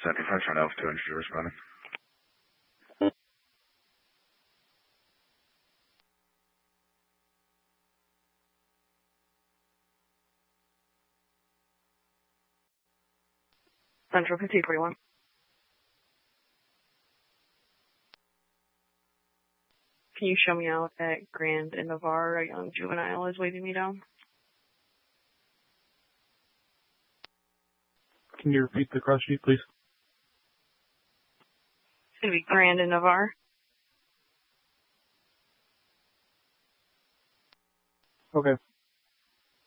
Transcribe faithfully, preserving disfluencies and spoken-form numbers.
seventy-five, Charlie Alpha two, entry responding. Central fifty forty-one. Can you show me out at Grand and Navarre? A young juvenile is waving me down. Can you repeat the cross sheet, please? It's going to be Grand and Navarre. Okay.